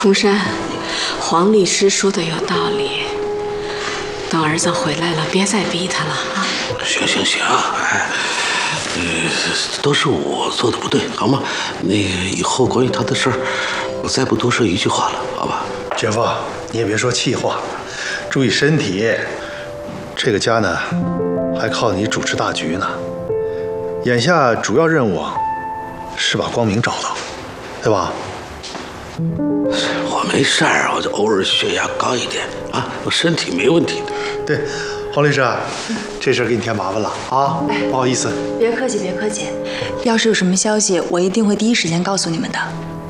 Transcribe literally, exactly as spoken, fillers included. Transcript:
洪山，黄律师说的有道理，等儿子回来了，别再逼他了啊！ 行行行，哎，呃，都是我做的不对，好吗？那个以后关于他的事儿，我再不多说一句话了，好吧？ 姐夫，你也别说气话，注意身体。这个家呢，还靠你主持大局呢。眼下主要任务是把光明找到，对吧？ 我没事儿，我就偶尔血压高一点啊，我身体没问题的。 对，黄律师，这事儿给你添麻烦了啊，不好意思。 别客气，别客气。要是有什么消息，我一定会第一时间告诉你们的。